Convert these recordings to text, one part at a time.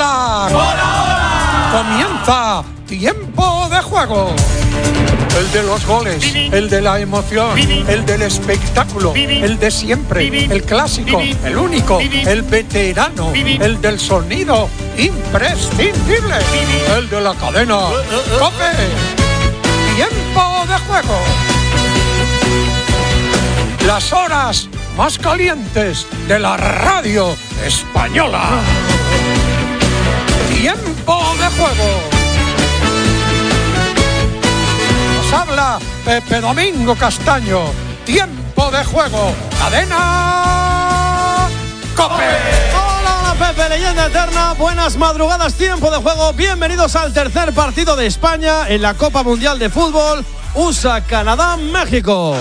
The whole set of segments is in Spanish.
hola! Comienza Tiempo de Juego. El de los goles, el de la emoción, el del espectáculo, el de siempre, el clásico, el único, el veterano, el del sonido imprescindible, el de la cadena COPE. Tiempo de Juego. Las horas más calientes de la radio española. Tiempo de Juego. Habla Pepe Domingo Castaño. Tiempo de Juego. Cadena COPE. Hola Pepe, leyenda eterna. Buenas madrugadas. Tiempo de Juego. Bienvenidos al tercer partido de España en la Copa Mundial de Fútbol. USA, Canadá, México.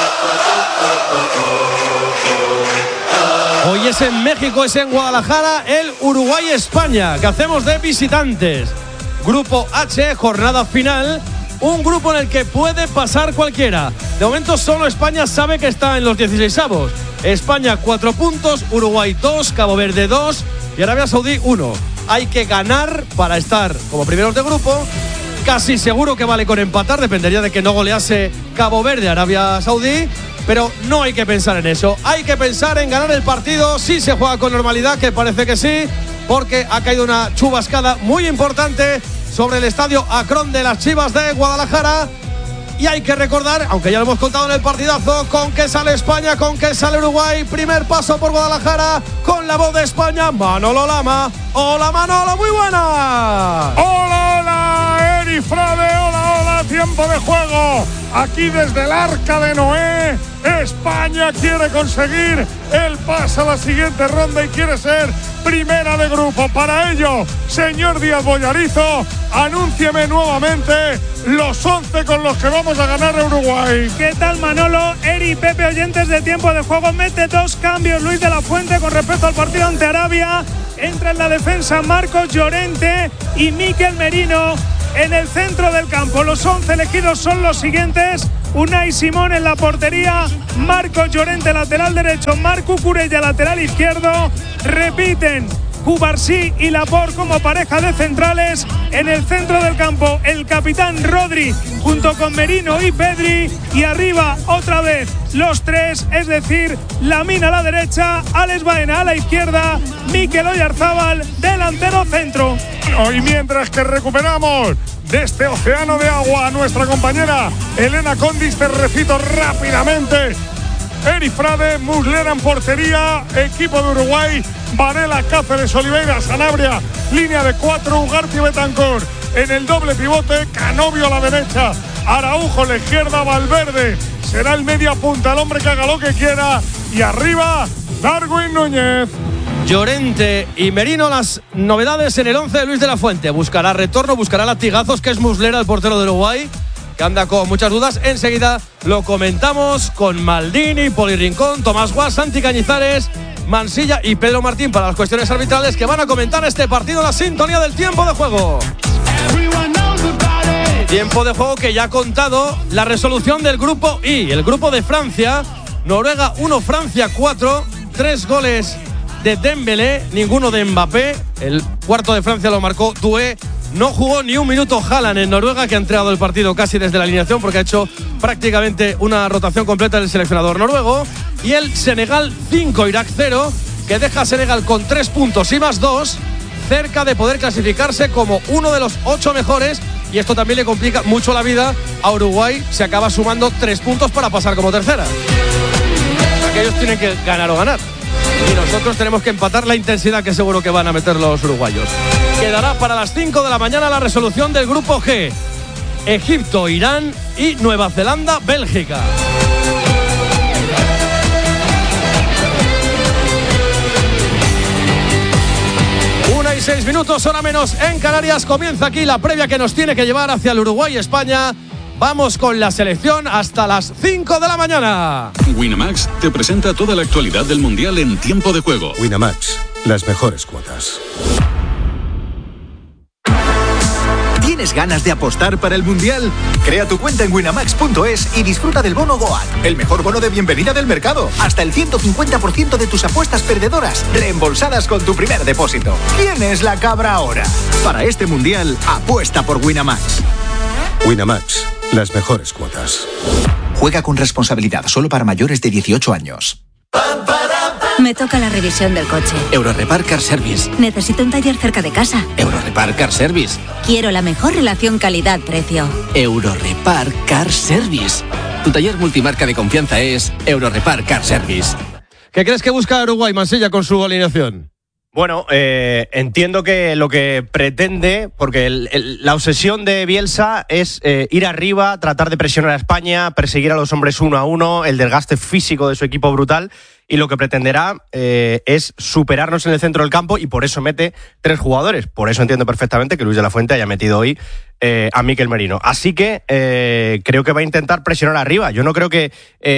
Hoy es en México, es en Guadalajara, el Uruguay-España, que hacemos de visitantes. Grupo H, jornada final. Un grupo en el que puede pasar cualquiera. De momento solo España sabe que está en los 16avos. España 4 puntos, Uruguay 2, Cabo Verde 2 y Arabia Saudí 1. Hay que ganar para estar como primeros de grupo. Casi seguro que vale con empatar, dependería de que no golease Cabo Verde a Arabia Saudí. Pero no hay que pensar en eso. Hay que pensar en ganar el partido. Si se juega con normalidad, que parece que sí, porque ha caído una chubascada muy importante sobre el estadio Akron de las Chivas de Guadalajara. Y hay que recordar, aunque ya lo hemos contado en el partidazo, con qué sale España, con qué sale Uruguay. Primer paso por Guadalajara con la voz de España, Manolo Lama. Hola Manolo, muy buena. Hola, Eri Frade, hola, tiempo de juego. Aquí desde el Arca de Noé, España quiere conseguir el pase a la siguiente ronda y quiere ser primera de grupo. Para ello, señor Díaz Bollarizo, anúncieme nuevamente los 11 con los que vamos a ganar a Uruguay. ¿Qué tal, Manolo? Eri, Pepe, oyentes de Tiempo de Juego. Mete 2 cambios Luis de la Fuente con respecto al partido ante Arabia. Entra en la defensa Marcos Llorente y Mikel Merino en el centro del campo. Los 11 elegidos son los siguientes: Unai Simón en la portería, Marcos Llorente lateral derecho, Marco Cucurella lateral izquierdo. Repiten Cubarsí y Laporte como pareja de centrales. En el centro del campo el capitán Rodri junto con Merino y Pedri, y arriba otra vez los tres, es decir, Lamine a la derecha, Alex Baena a la izquierda, Mikel Oyarzábal delantero centro. Y mientras que recuperamos de este océano de agua a nuestra compañera Elena Condis, te recito rápidamente: Eri Frade, Muslera en portería, equipo de Uruguay, Varela, Cáceres, Oliveira, Sanabria, línea de 4, Ugarte y Betancur. En el doble pivote, Canovio a la derecha, Araujo a la izquierda, Valverde será el media punta, el hombre que haga lo que quiera, y arriba, Darwin Núñez. Llorente y Merino, las novedades en el 11 de Luis de la Fuente. Buscará retorno, buscará latigazos, que es Muslera, el portero de Uruguay, que anda con muchas dudas. Enseguida lo comentamos con Maldini, Poli Rincón, Tomás Guas, Santi Cañizares, Mansilla y Pedro Martín para las cuestiones arbitrales, que van a comentar este partido en la sintonía del Tiempo de Juego. Tiempo de Juego que ya ha contado la resolución del grupo I, el grupo de Francia. Noruega 1, Francia 4, 3 goles de Dembélé, ninguno de Mbappé. El cuarto de Francia lo marcó Doué. No jugó ni un minuto Haaland en Noruega, que ha entregado el partido casi desde la alineación porque ha hecho prácticamente una rotación completa del seleccionador noruego. Y el Senegal 5, Irak 0, que deja a Senegal con 3 puntos y más 2, cerca de poder clasificarse como uno de los 8 mejores. Y esto también le complica mucho la vida a Uruguay. Se acaba sumando 3 puntos para pasar como tercera. O sea que ellos tienen que ganar o ganar. Y nosotros tenemos que empatar la intensidad que seguro que van a meter los uruguayos. Quedará para las 5 de la mañana la resolución del grupo G. Egipto, Irán y Nueva Zelanda, Bélgica. Una y 6 minutos, hora menos en Canarias. Comienza aquí la previa que nos tiene que llevar hacia el Uruguay-España. Vamos con la selección hasta las 5 de la mañana. Winamax te presenta toda la actualidad del Mundial en Tiempo de Juego. Winamax, las mejores cuotas. ¿Tienes ganas de apostar para el Mundial? Crea tu cuenta en winamax.es y disfruta del bono GOAT, el mejor bono de bienvenida del mercado. Hasta el 150% de tus apuestas perdedoras reembolsadas con tu primer depósito. ¿Quién es la cabra ahora? Para este Mundial, apuesta por Winamax. Winamax, las mejores cuotas. Juega con responsabilidad, solo para mayores de 18 años. Me toca la revisión del coche. Eurorepar Car Service. Necesito un taller cerca de casa. Eurorepar Car Service. Quiero la mejor relación calidad-precio. Eurorepar Car Service. Tu taller multimarca de confianza es Eurorepar Car Service. ¿Qué crees que busca Uruguay, Mansilla, con su alineación? Bueno, entiendo que lo que pretende, porque la obsesión de Bielsa es ir arriba, tratar de presionar a España, perseguir a los hombres 1 a 1, el desgaste físico de su equipo brutal, y lo que pretenderá es superarnos en el centro del campo, y por eso mete 3 jugadores. Por eso entiendo perfectamente que Luis de la Fuente haya metido hoy a Mikel Merino. Así que creo que va a intentar presionar arriba. Yo no creo que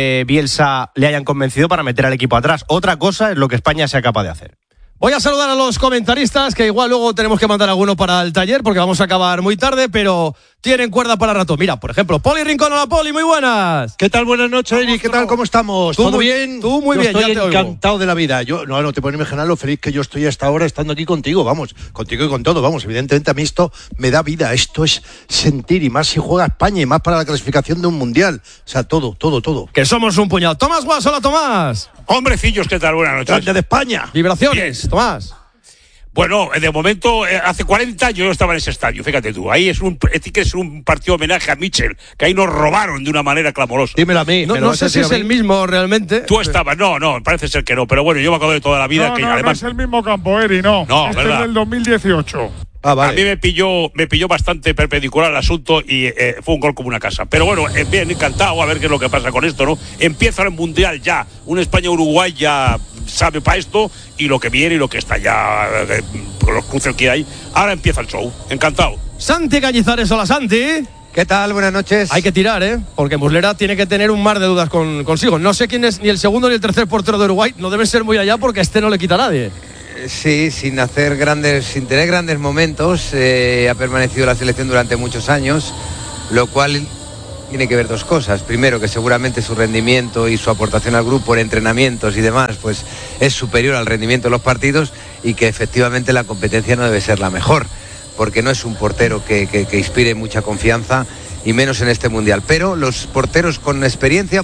Bielsa le hayan convencido para meter al equipo atrás. Otra cosa es lo que España sea capaz de hacer. Voy a saludar a los comentaristas, que igual luego tenemos que mandar alguno para el taller, porque vamos a acabar muy tarde, pero tienen cuerda para rato. Mira, por ejemplo, Poli Rincón. Hola, Poli, muy buenas. ¿Qué tal? Buenas noches, Eri. ¿Qué tal? ¿Cómo estamos? ¿Todo bien? Tú muy bien, estoy ya te encantado oigo. de la vida. Yo no te puedes imaginar lo feliz que yo estoy hasta ahora estando aquí contigo, vamos, contigo y con todo, vamos. Evidentemente a mí esto me da vida, esto es sentir, y más si juega España, y más para la clasificación de un mundial. O sea, todo. Que somos un puñado. Tomás Guas, hola, Tomás. Hombrecillos, ¿qué tal? Buenas noches. Grande de España. Vibraciones, bien. Tomás. Bueno, de momento, hace 40 años yo estaba en ese estadio, fíjate tú. Ahí es un partido homenaje a Mitchell, que ahí nos robaron de una manera clamorosa. Dímelo a mí. No sé si es el mismo realmente. Tú estabas, no, parece ser que no, pero bueno, yo me acuerdo de toda la vida. No es el mismo campo, Eri, no. No, este ¿verdad? es del 2018. Vale. A mí me pilló bastante perpendicular el asunto y fue un gol como una casa. Pero bueno, bien, encantado a ver qué es lo que pasa con esto, ¿no? Empieza el Mundial ya, un España-Uruguay ya sabe para esto, y lo que viene y lo que está ya, con los cruces que hay. Ahora empieza el show, encantado. Santi Cañizares, hola, Santi. ¿Qué tal? Buenas noches. Hay que tirar, porque Muslera tiene que tener un mar de dudas consigo. No sé quién es ni el segundo ni el tercer portero de Uruguay, no deben ser muy allá porque no le quita a nadie. Sí, sin tener grandes momentos, ha permanecido la selección durante muchos años, lo cual tiene que ver dos cosas. Primero, que seguramente su rendimiento y su aportación al grupo en entrenamientos y demás, pues es superior al rendimiento de los partidos, y que efectivamente la competencia no debe ser la mejor, porque no es un portero que inspire mucha confianza, y menos en este Mundial. Pero los porteros con experiencia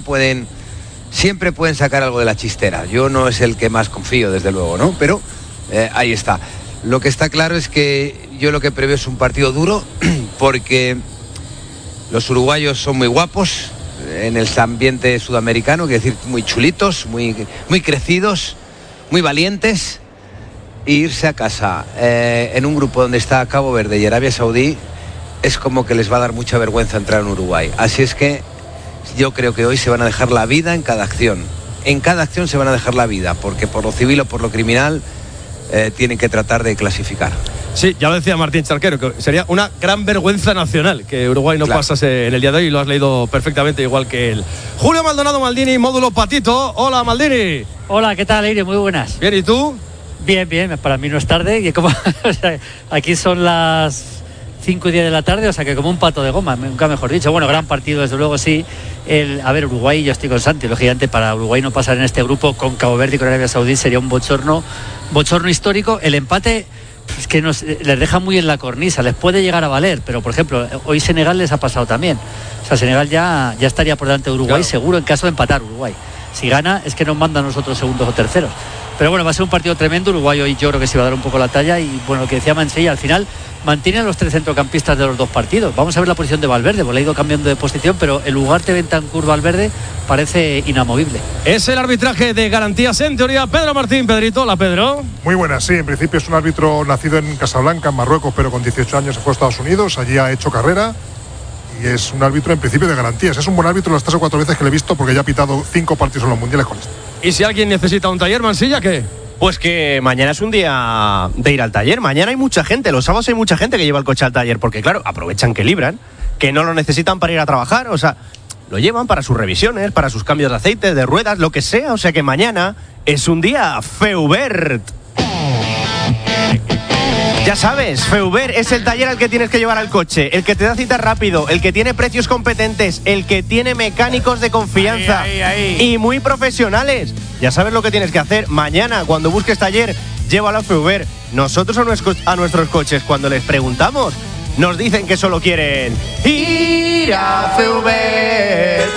siempre pueden sacar algo de la chistera. Yo no es el que más confío, desde luego, ¿no? Pero ahí está. Lo que está claro es que yo lo que preveo es un partido duro, porque los uruguayos son muy guapos en el ambiente sudamericano, quiero decir, muy chulitos, muy crecidos, muy valientes. E irse a casa en un grupo donde está Cabo Verde y Arabia Saudí es como que les va a dar mucha vergüenza entrar en Uruguay. Así es que yo creo que hoy se van a dejar la vida en cada acción. En cada acción se van a dejar la vida, porque por lo civil o por lo criminal tienen que tratar de clasificar. Sí, ya lo decía Martín Charquero, que sería una gran vergüenza nacional que Uruguay no pasase en el día de hoy, y lo has leído perfectamente igual que él. Julio Maldonado Maldini, módulo Patito. Hola, Maldini. Hola, ¿qué tal, Eire? Muy buenas. Bien, ¿y tú? Bien, para mí no es tarde, y como o sea, aquí son las 5:10 de la tarde, o sea que como un pato de goma, nunca mejor dicho. Bueno, gran partido, desde luego, sí. Uruguay, yo estoy con Santi, lógicamente para Uruguay no pasar en este grupo con Cabo Verde y con Arabia Saudí sería un bochorno histórico. El empate es que les deja muy en la cornisa, les puede llegar a valer, pero por ejemplo, hoy Senegal les ha pasado también. O sea, Senegal ya estaría por delante de Uruguay, claro, seguro, en caso de empatar Uruguay. Si gana, es que nos manda a nosotros segundos o terceros. Pero bueno, va a ser un partido tremendo. Uruguay hoy yo creo que se va a dar un poco la talla, y bueno, lo que decía Mansilla, al final mantiene a los 3 centrocampistas de los dos partidos. Vamos a ver la posición de Valverde, porque le ha ido cambiando de posición, pero el Ugarte Bentancur Valverde parece inamovible. Es el arbitraje de garantías en teoría. Pedro Martín. Pedrito, hola, Pedro. Muy buenas, sí, en principio es un árbitro nacido en Casablanca, en Marruecos, pero con 18 años se fue a Estados Unidos, allí ha hecho carrera, y es un árbitro en principio de garantías. Es un buen árbitro las 3 o 4 veces que le he visto, porque ya ha pitado 5 partidos en los mundiales con esto. ¿Y si alguien necesita un taller, Mansilla, qué? Pues que mañana es un día de ir al taller. Mañana hay mucha gente, los sábados hay mucha gente que lleva el coche al taller, porque claro, aprovechan que libran, que no lo necesitan para ir a trabajar, o sea, lo llevan para sus revisiones, para sus cambios de aceite, de ruedas, lo que sea. O sea que mañana es un día feubert. Ya sabes, Feuber es el taller al que tienes que llevar al coche, el que te da citas rápido, el que tiene precios competentes, el que tiene mecánicos de confianza y muy profesionales. Ya sabes lo que tienes que hacer. Mañana, cuando busques taller, llévalo a Feuber. Nosotros a nuestros coches, cuando les preguntamos, nos dicen que solo quieren ir a Feuber.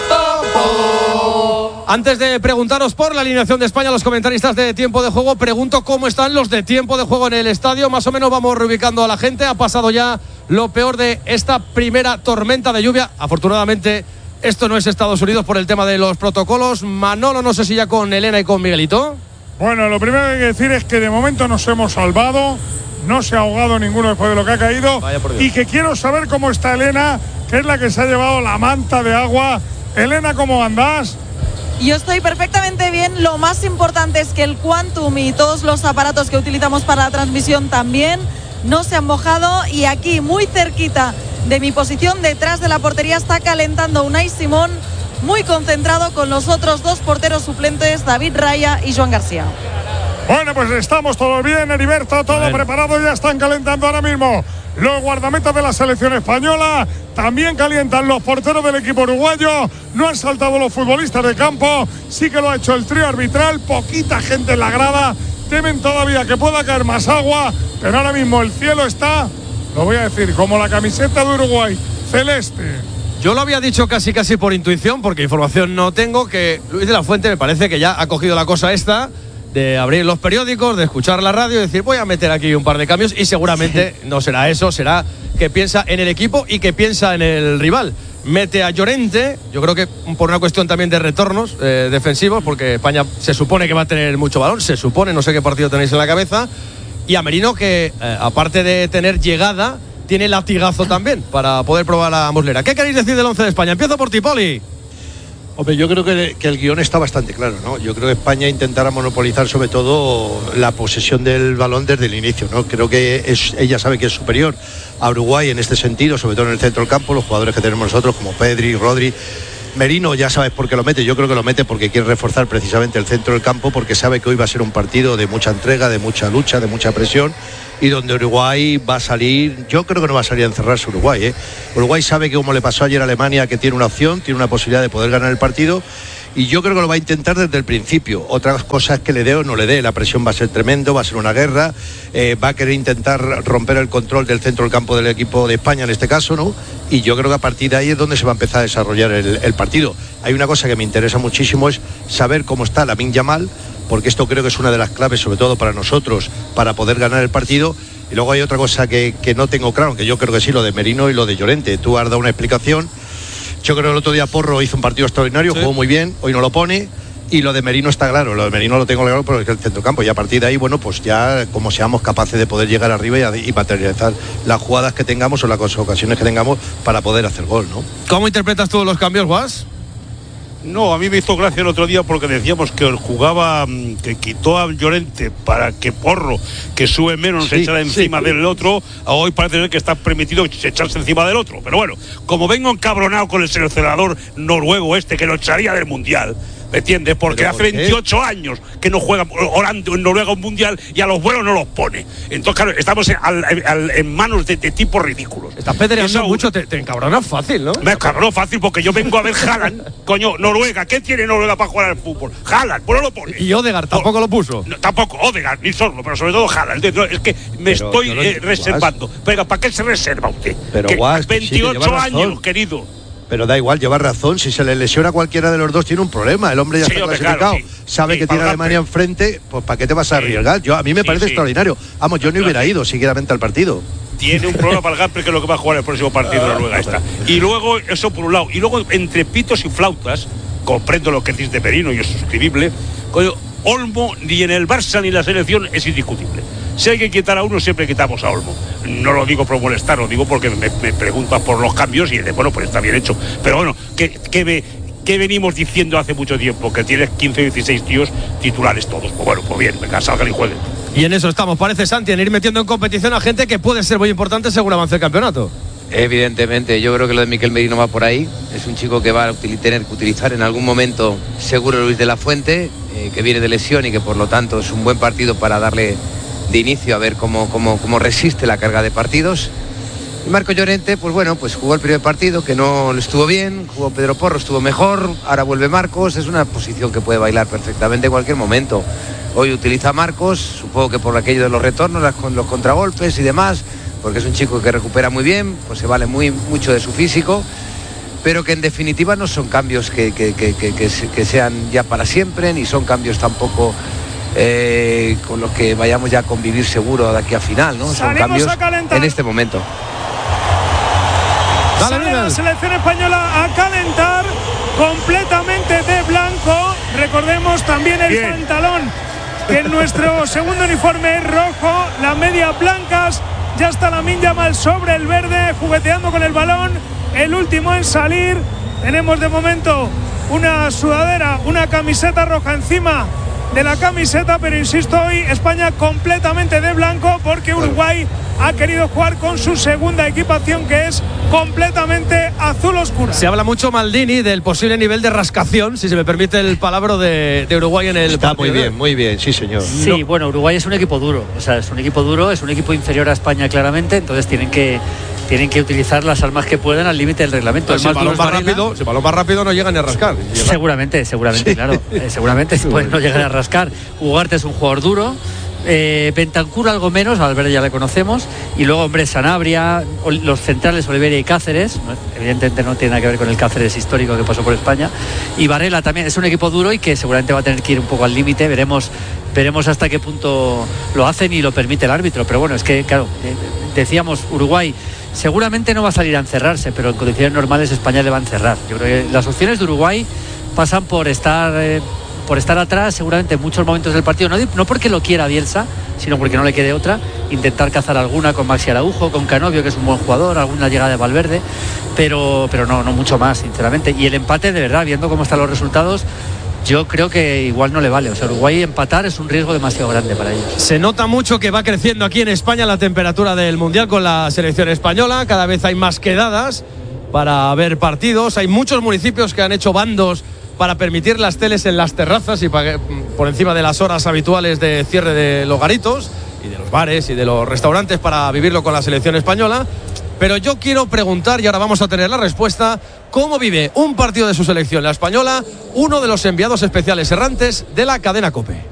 Antes de preguntaros por la alineación de España, los comentaristas de Tiempo de Juego, pregunto cómo están los de Tiempo de Juego en el estadio. Más o menos vamos reubicando a la gente. Ha pasado ya lo peor de esta primera tormenta de lluvia. Afortunadamente, esto no es Estados Unidos por el tema de los protocolos. Manolo, no sé si ya con Elena y con Miguelito. Bueno, lo primero que hay que decir es que de momento nos hemos salvado. No se ha ahogado ninguno después de lo que ha caído. Y que quiero saber cómo está Elena, que es la que se ha llevado la manta de agua. Elena, ¿cómo andás? Yo estoy perfectamente bien. Lo más importante es que el Quantum y todos los aparatos que utilizamos para la transmisión también no se han mojado. Y aquí, muy cerquita de mi posición, detrás de la portería, está calentando Unai Simón, muy concentrado con los otros dos porteros suplentes, David Raya y Joan García. Bueno, pues estamos todos bien, Heriberto, todo preparado, ya están calentando ahora mismo los guardametas de la selección española, también calientan los porteros del equipo uruguayo, no han saltado los futbolistas de campo, sí que lo ha hecho el trío arbitral, poquita gente en la grada, temen todavía que pueda caer más agua, pero ahora mismo el cielo está, lo voy a decir, como la camiseta de Uruguay, celeste. Yo lo había dicho casi por intuición, porque información no tengo, que Luis de la Fuente me parece que ya ha cogido la cosa esta de abrir los periódicos, de escuchar la radio y decir, voy a meter aquí un par de cambios, y seguramente no será eso, será que piensa en el equipo y que piensa en el rival. Mete a Llorente, yo creo que por una cuestión también de retornos defensivos, porque España se supone que va a tener mucho balón, se supone, no sé qué partido tenéis en la cabeza, y a Merino, que aparte de tener llegada, tiene latigazo también para poder probar a Muslera. ¿Qué queréis decir del 11 de España? Empiezo por ti, Poli. Hombre, yo creo que el guión está bastante claro, ¿no? Yo creo que España intentará monopolizar sobre todo la posesión del balón desde el inicio, ¿no? Creo que ella sabe que es superior a Uruguay en este sentido, sobre todo en el centro del campo, los jugadores que tenemos nosotros como Pedri, Rodri. Merino ya sabes por qué lo mete, yo creo que lo mete porque quiere reforzar precisamente el centro del campo, porque sabe que hoy va a ser un partido de mucha entrega, de mucha lucha, de mucha presión, y donde Uruguay va a salir, yo creo que no va a salir a encerrarse Uruguay, ¿eh? Uruguay sabe que, como le pasó ayer a Alemania, que tiene una opción, tiene una posibilidad de poder ganar el partido, y yo creo que lo va a intentar desde el principio. Otras cosas que le dé o no le dé, la presión va a ser tremendo, va a ser una guerra, va a querer intentar romper el control del centro del campo del equipo de España en este caso, ¿no? Y yo creo que a partir de ahí es donde se va a empezar a desarrollar el partido. Hay una cosa que me interesa muchísimo, es saber cómo está Lamine Yamal, porque esto creo que es una de las claves, sobre todo para nosotros, para poder ganar el partido. Y luego hay otra cosa que no tengo claro, que yo creo que sí, lo de Merino y lo de Llorente. Tú has dado una explicación. Yo creo que el otro día Porro hizo un partido extraordinario, jugó muy bien, hoy no lo pone, y lo de Merino está claro, lo de Merino lo tengo claro porque es el centrocampo, y a partir de ahí, bueno, pues ya como seamos capaces de poder llegar arriba y materializar las jugadas que tengamos o las ocasiones que tengamos para poder hacer gol, ¿no? ¿Cómo interpretas tú los cambios, Guas? No, a mí me hizo gracia el otro día porque decíamos que jugaba, que quitó a Llorente para que Porro, que sube menos, se echara encima del otro. Hoy parece ser que está permitido echarse encima del otro. Pero bueno, como vengo encabronado con el seleccionador noruego que lo echaría del Mundial, ¿me entiendes? Porque hace 28 años que no juega orando en Noruega un Mundial y a los buenos no los pone. Entonces, claro, estamos en manos de tipos ridículos. Estás pedreando mucho, te encabronas fácil, ¿no? Me encabrono fácil porque yo vengo a ver Haaland. Coño, Noruega, ¿qué tiene Noruega para jugar al fútbol? Haaland, pues no lo pone. Y Odegaard tampoco lo puso. No, tampoco Odegaard, ni Sorlo, pero sobre todo Haaland. Es que me estoy reservando. Pero ¿para qué se reserva usted? Pero que Guas, 28 años, querido. Pero da igual, lleva razón. Si se le lesiona a cualquiera de los dos, tiene un problema. El hombre ya está clasificado. Sabe que tiene a Alemania enfrente. Pues ¿para qué te vas a arriesgar? A mí me parece extraordinario. Vamos, yo no hubiera ido siquiera al partido. Tiene un problema para el Gapre, que es lo que va a jugar el próximo partido de Noruega esta. Y luego, eso por un lado. Y luego, entre pitos y flautas, comprendo lo que dice de Merino y es suscribible. Olmo ni en el Barça ni en la selección es indiscutible. Si hay que quitar a uno, siempre quitamos a Olmo. No lo digo por molestar, lo digo porque me preguntas por los cambios y bueno, pues está bien hecho. Pero bueno, ¿qué venimos diciendo hace mucho tiempo? Que tienes 15 o 16 tíos titulares todos. Pues bueno, pues bien, venga, salgan y jueguen. Y en eso estamos, parece, Santi, en ir metiendo en competición a gente que puede ser muy importante según avance el campeonato. Evidentemente, yo creo que lo de Miquel Merino va por ahí. Es un chico que va a tener que utilizar en algún momento seguro Luis de la Fuente, que viene de lesión y que por lo tanto es un buen partido para darle de inicio a ver cómo resiste la carga de partidos. Y Marco Llorente, pues bueno, pues jugó el primer partido que no le estuvo bien, jugó Pedro Porro, estuvo mejor, ahora vuelve Marcos, es una posición que puede bailar perfectamente en cualquier momento. Hoy utiliza a Marcos, supongo que por aquello de los retornos, los contragolpes y demás, porque es un chico que recupera muy bien, pues se vale mucho de su físico, pero que en definitiva no son cambios que sean ya para siempre, ni son cambios tampoco con los que vayamos ya a convivir seguro de aquí a final, ¿no? Son cambios en este momento. Sale la selección española a calentar completamente de blanco. Recordemos también el pantalón, que en nuestro segundo uniforme es rojo, las medias blancas. Ya está Lamine Yamal sobre el verde, jugueteando con el balón, el último en salir. Tenemos de momento una sudadera, una camiseta roja encima de la camiseta, pero insisto, hoy España completamente de blanco, porque Uruguay ha querido jugar con su segunda equipación, que es completamente azul oscura. Se habla mucho, Maldini, del posible nivel de rascación, si se me permite el palabra, de Uruguay en el partido. Muy bien, sí señor. Sí, bueno, Uruguay es un equipo duro, o sea, es un equipo inferior a España claramente, entonces tienen que utilizar las armas que puedan al límite del reglamento. Si el balón más rápido no llega ni a rascar. Seguramente, sí. Claro. Seguramente puede no llegar a rascar. Ugarte es un jugador duro. Bentancur algo menos, a Valverde ya le conocemos, y luego, hombre, Sanabria, los centrales Oliveira y Cáceres, evidentemente no tiene nada que ver con el Cáceres histórico que pasó por España, y Varela también es un equipo duro y que seguramente va a tener que ir un poco al límite. Veremos hasta qué punto lo hacen y lo permite el árbitro, pero bueno, es que claro, decíamos, Uruguay seguramente no va a salir a encerrarse, pero en condiciones normales España le va a encerrar. Yo creo que las opciones de Uruguay pasan por estar atrás seguramente en muchos momentos del partido, no porque lo quiera Bielsa, sino porque no le quede otra, intentar cazar alguna con Maxi Araujo, con Canovio, que es un buen jugador, alguna llegada de Valverde, pero no mucho más, sinceramente. Y el empate, de verdad, viendo cómo están los resultados, yo creo que igual no le vale. O sea, Uruguay empatar es un riesgo demasiado grande para ellos. Se nota mucho que va creciendo aquí en España la temperatura del Mundial con la selección española. Cada vez hay más quedadas para ver partidos. Hay muchos municipios que han hecho bandos para permitir las teles en las terrazas y por encima de las horas habituales de cierre de los garitos y de los bares y de los restaurantes, para vivirlo con la selección española. Pero yo quiero preguntar, y ahora vamos a tener la respuesta, ¿cómo vive un partido de su selección, la española, uno de los enviados especiales errantes de la cadena COPE?